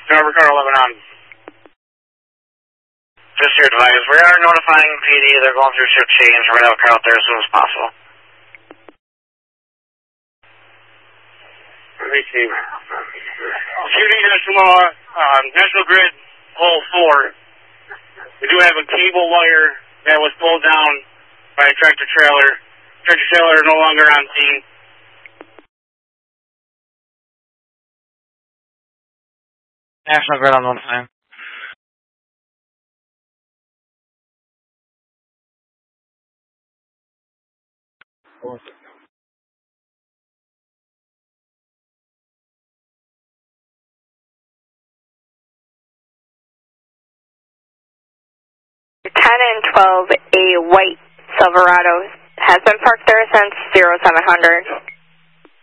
Driver car 11 on. Just your advice. We are notifying PD. They're going through shift change. We're going to have a car out there as soon as possible. Let me see. Shooting National Grid Pole 4. We do have a cable wire that was pulled down by a tractor trailer. Tractor trailer no longer on scene. National Grid on 1-5. And 12, a white Silverado has been parked there since 0700.